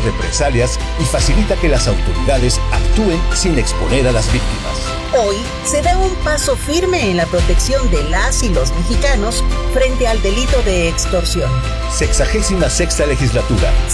represalias y facilita que las autoridades actúen sin exponer a las víctimas. Hoy se da un paso firme en la protección de las y los mexicanos frente al delito de extorsión. 66ª legislatura.